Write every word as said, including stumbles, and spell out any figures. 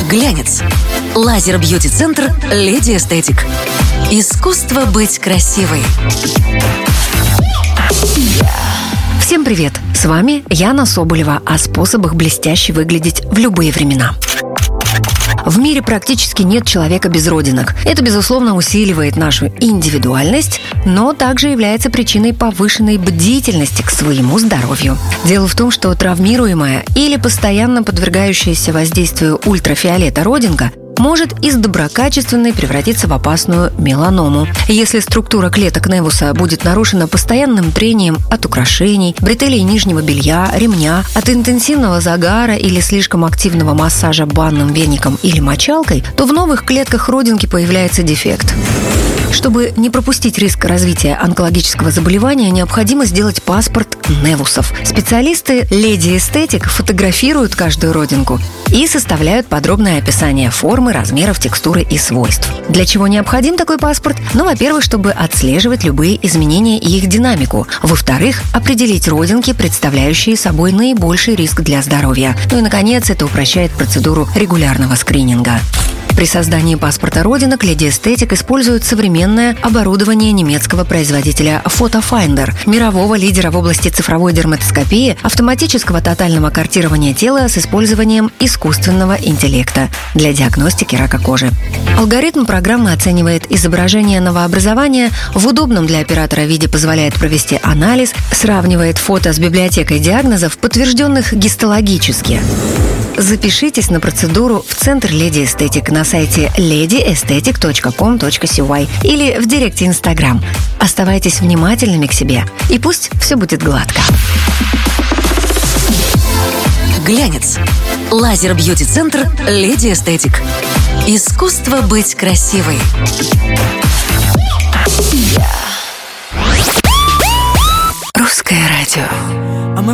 Глянец. Лазер-бьюти-центр «Леди Эстетик». Искусство быть красивой. Всем привет! С вами Яна Соболева о способах блестяще выглядеть в любые времена. В мире практически нет человека без родинок. Это, безусловно, усиливает нашу индивидуальность, но также является причиной повышенной бдительности к своему здоровью. Дело в том, что травмируемая или постоянно подвергающаяся воздействию ультрафиолета родинка может из доброкачественной превратиться в опасную меланому. Если структура клеток невуса будет нарушена постоянным трением от украшений, бретелей нижнего белья, ремня, от интенсивного загара или слишком активного массажа банным веником или мочалкой, то в новых клетках родинки появляется дефект. Чтобы не пропустить риск развития онкологического заболевания, необходимо сделать паспорт невусов. Специалисты Леди Эстетик фотографируют каждую родинку и составляют подробное описание формы, размеров, текстуры и свойств. Для чего необходим такой паспорт? Ну, во-первых, чтобы отслеживать любые изменения и их динамику. Во-вторых, определить родинки, представляющие собой наибольший риск для здоровья. Ну и, наконец, это упрощает процедуру регулярного скрининга. При создании паспорта родинок Леди Эстетик использует современное оборудование немецкого производителя Photofinder, мирового лидера в области цифровой дерматоскопии, автоматического тотального картирования тела с использованием искусственного интеллекта для диагностики рака кожи. Алгоритм программы оценивает изображение новообразования, в удобном для оператора виде позволяет провести анализ, сравнивает фото с библиотекой диагнозов, подтвержденных гистологически. Запишитесь на процедуру в центр Леди Эстетик на сайте леди эстетик точка ком точка си уай или в директе Инстаграм. Оставайтесь внимательными к себе, и пусть все будет гладко. Глянец. Лазер-бьюти-центр «Леди Эстетик». Искусство быть красивой. Русское радио.